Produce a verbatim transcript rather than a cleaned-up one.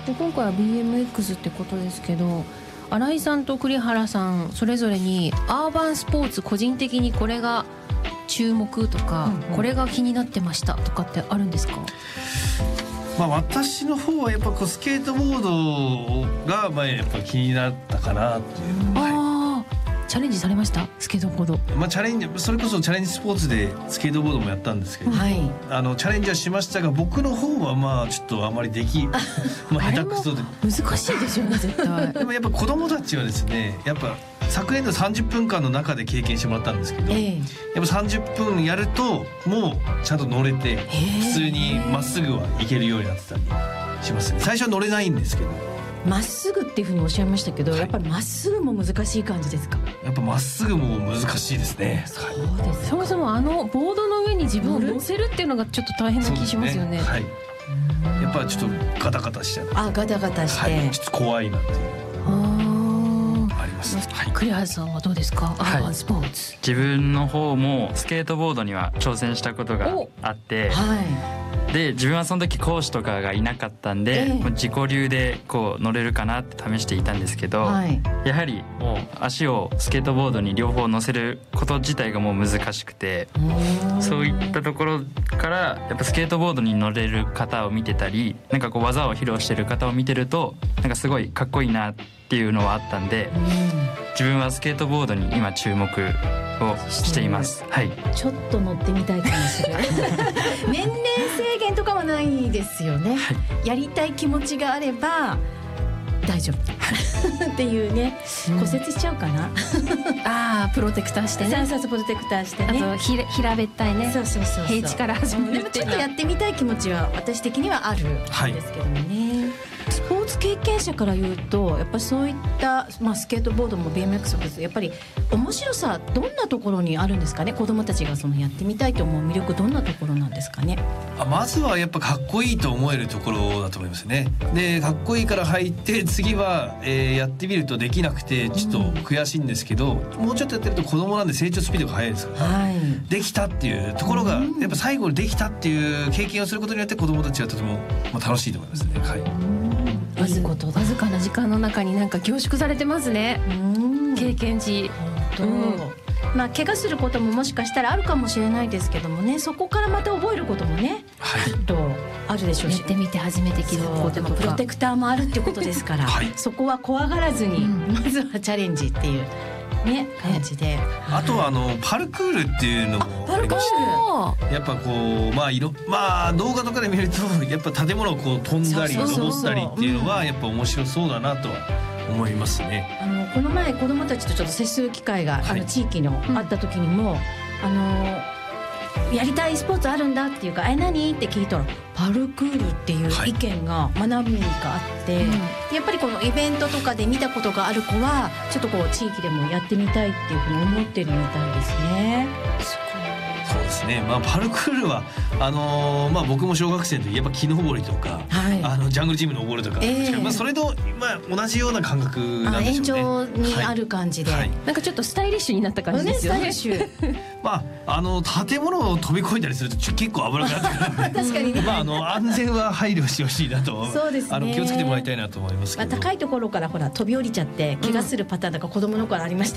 で今回は ビーエムエックス ってことですけど、新井さんと栗原さんそれぞれにアーバンスポーツ個人的にこれが注目とか、うんうん、これが気になってましたとかってあるんですか？ まあ、私の方はやっぱこうスケートボードがまあやっぱ気になったかなっていう、はい、 あチャレンジされましたスケートボード、 まあ、チャレンジそれこそチャレンジスポーツでスケートボードもやったんですけど、はい、あのチャレンジはしましたが僕の方はまあちょっとあまりできまあ下手くそで難しいですよね絶対でもやっぱ子供たちはですねやっぱ昨年のさんじゅっぷんかんの中で経験してもらったんですけど、えー、やっぱさんじゅっぷんやるともうちゃんと乗れて普通にまっすぐは行けるようになってたりしますね。最初は乗れないんですけどまっすぐっていうふうにおっしゃいましたけど、はい、やっぱりまっすぐも難しい感じですか？ やっぱまっすぐも難しいですね。 そうです。そもそもあのボードの上に自分を乗せるっていうのがちょっと大変な気しますよね。 はい、やっぱりちょっとガタガタしちゃう。 あ、ガタガタして、 はい、ちょっと怖いなっていうあります。はい、 栗原さんはどうですか？アーバンスポーツ、 はい、自分の方もスケートボードには挑戦したことがあって、はいで自分はその時講師とかがいなかったんで、えー、自己流でこう乗れるかなって試していたんですけど、はい、やはりもう足をスケートボードに両方乗せること自体がもう難しくて、そういったところからやっぱスケートボードに乗れる方を見てたりなんかこう技を披露してる方を見てるとなんかすごいかっこいいなっていうのはあったんで、自分はスケートボードに今注目をしています。はい、 ちょっと乗ってみたいかもしれない年齢制限とかはないですよね、はい、やりたい気持ちがあれば大丈夫っていうね、骨折しちゃうかなあープロテクターしてね、 そうそうそうプロテクターしてね、 あとひ平べったいね、 そうそうそうそう平地から始めるっていうのは、 でもちょっとやってみたい気持ちは私的にはあるんですけどもね、はい、スポーツ経験者から言うとやっぱりそういった、まあ、スケートボードも ビーエムエックス もやっぱり面白さどんなところにあるんですかね？子どもたちがそのやってみたいと思う魅力どんなところなんですかね？ あまずはやっぱかっこいいと思えるところだと思いますね。でかっこいいから入って次は、えー、やってみるとできなくてちょっと悔しいんですけど、うん、もうちょっとやってると子供なんで成長スピードが速いですから、はい、できたっていうところが、うん、やっぱ最後にできたっていう経験をすることによって子供たちはとても、まあ、楽しいと思いますね。はい、 わずことわずかな時間の中になんか凝縮されてますね。うん経験値本当、うんまあ、怪我することももしかしたらあるかもしれないですけどもね、そこからまた覚えることもね、はい、きっとあるでしょうし、 やってみて初めて気づくこととか、 プロテクターもあるっていうことですから、はい、そこは怖がらずに、うん、まずはチャレンジっていうね感じで、 あとはあのパルクールっていうのもありまして、やっぱこうまあ色まあ動画とかで見るとやっぱ建物をこう飛んだり登ったりっていうのはやっぱ面白そうだなとは思いますね。 あのこの前子どもたちとちょっと接する機会が、はい、あの地域のあった時にも、うん、あのやりたいスポーツあるんだっていうか、え何って聞いたらパルクールっていう意見が学びがあって、はいうん、やっぱりこのイベントとかで見たことがある子はちょっとこう地域でもやってみたいっていうふうに思ってるみたいですね。 そうですね、まあ、パルクールはあのーまあ、僕も小学生で言えば木登りとか、はい、あのジャングルジム登るとか、えーまあ、それと、まあ、同じような感覚なんでしょうね。 延長にある感じで、はいはい、 なんかちょっとスタイリッシュになった感じですよね。 スタイリッシュまあ、あの建物を飛び越えたりすると結構危なくなってくるんで確かにね、 まあ、あの安全は配慮してほしいなとそうです、ね、 あの気をつけてもらいたいなと思いますけど、 まあ、高いところからほら飛び降りちゃって怪我するパターンとか子供の頃ありました